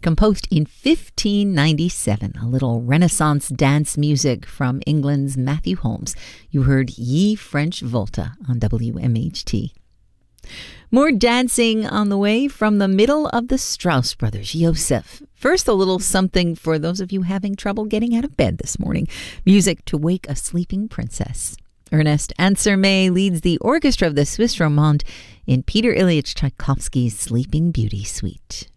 composed in 1597, a little Renaissance dance music from England's Matthew Holmes. You heard Ye French Volta on WMHT. More dancing on the way from the middle of the Strauss brothers, Joseph. First, a little something for those of you having trouble getting out of bed this morning. Music to wake a sleeping princess. Ernest Ansermet leads the orchestra of the Swiss Romande in Peter Ilyich Tchaikovsky's Sleeping Beauty Suite.